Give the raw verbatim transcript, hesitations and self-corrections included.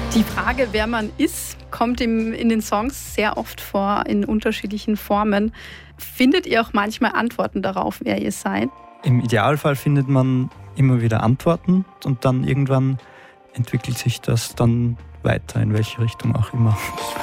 Die Frage, wer man ist, kommt im, in den Songs sehr oft vor, in unterschiedlichen Formen. Findet ihr auch manchmal Antworten darauf, wer ihr seid? Im Idealfall findet man immer wieder Antworten und dann irgendwann entwickelt sich das dann weiter, in welche Richtung auch immer.